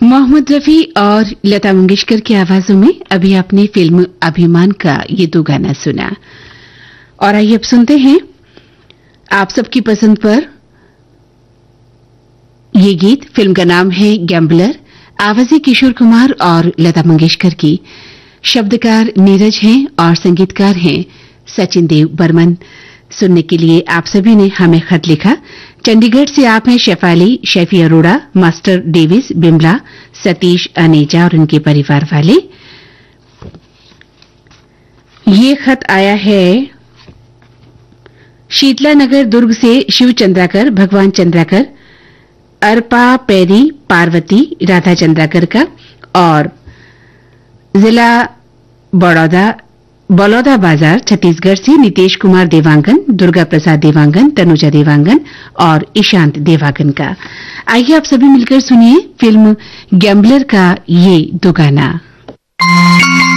मोहम्मद रफी और लता मंगेशकर की आवाजों में अभी आपने फिल्म अभिमान का ये दो गाना सुना। और आइए अब सुनते हैं आप सबकी पसंद पर ये गीत। फिल्म का नाम है गैम्बलर। आवाजें किशोर कुमार और लता मंगेशकर की। शब्दकार नीरज हैं और संगीतकार हैं सचिन देव बर्मन। सुनने के लिए आप सभी ने हमें खत लिखा। चंडीगढ़ से आप हैं शेफाली, शेफी अरोड़ा, मास्टर डेविस, बिमला, सतीश अनेजा और उनके परिवार वाले। ये खत आया है शीतला नगर दुर्ग से शिव चंद्राकर, भगवान चंद्राकर, अर्पा पैरी, पार्वती, राधा चंद्राकर का और जिला बलौदा बाजार छत्तीसगढ़ से नितेश कुमार देवांगन, दुर्गा प्रसाद देवांगन, तनुजा देवांगन और ईशांत देवांगन का। आइए आप सभी मिलकर सुनिए फिल्म गैम्बलर का ये दो गाना।